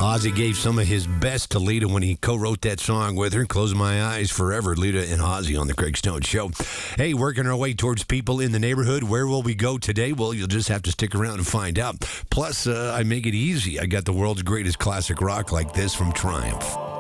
Ozzy gave some of his best to Lita when he co-wrote that song with her. Close My Eyes Forever, Lita and Ozzy on the Craig Stone Show. Hey, working our way towards people in the neighborhood. Where will we go today? Well, you'll just have to stick around and find out. Plus, I make it easy. I got the world's greatest classic rock like this from Triumph.